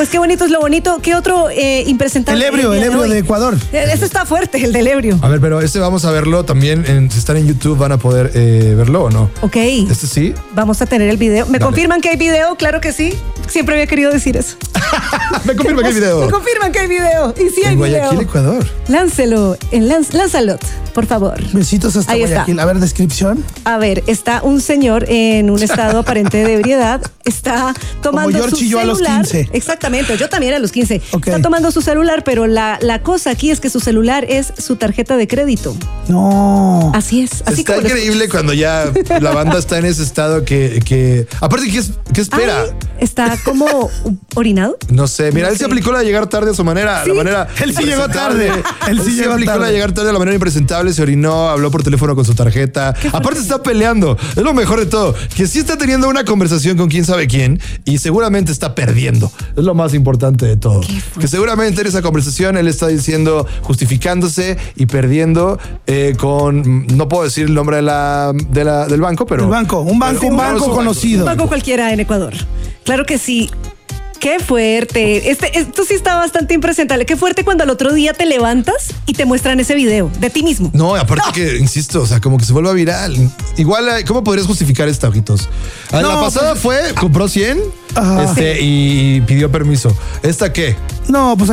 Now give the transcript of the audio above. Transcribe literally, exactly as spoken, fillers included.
qué bonito es lo bonito. ¿Qué otro eh, impresentable? El ebrio, el ebrio de, de Ecuador. Ese está fuerte, el del ebrio. A ver, pero este vamos a verlo también. En, si están en YouTube, van a poder eh, verlo o no. Ok. Este sí. Vamos a tener el video. ¿Me Dale. confirman que hay video? Claro que sí. Siempre había querido decir eso. Me confirma que hay video. Me confirman que hay video. Y sí hay En Guayaquil, video. Ecuador. Láncelo. En Lanz, Lanzalot, por favor. Besitos hasta Ahí está. Guayaquil. A ver, descripción. A ver, está un señor en un estado aparente de ebriedad. Está tomando Como su George y yo a celular. los quince. Exactamente, yo también a los quince. Ok. Está tomando su celular, pero la, la cosa aquí es que su celular es su tarjeta de crédito. No. Así es. Así Está como lo increíble cuando ya la banda está en ese estado que, que aparte, ¿qué, es- qué espera? Ay, está como orinado. No sé, mira, No él se sé. aplicó la de llegar tarde a su manera, Sí. la manera. Él sí llegó impresentable. tarde. Él sí se llegó aplicó tarde. la de llegar tarde a la manera impresentable, se orinó, habló por teléfono con su tarjeta. Aparte está peleando. Es lo mejor de todo, que sí está teniendo una conversación con quién sabe quién y seguramente está perdiendo. Es lo más importante de todo. Que seguramente en esa conversación él está diciendo, justificándose y perdiendo eh, con, no puedo decir el nombre de la, de la- del banco, pero... El banco, un banco, pero- un pero banco su conocido. Un banco cualquiera en Ecuador. Claro que sí. Qué fuerte. Este, esto sí está bastante impresentable. Qué fuerte cuando al otro día te levantas y te muestran ese video de ti mismo. No, aparte que, insisto, o sea, como que se vuelva viral. Igual, eh, ¿cómo podrías justificar esta, ojitos? Ah, No, la pasada fue, compró cien Ajá. este, y pidió permiso. ¿Esta qué? No, pues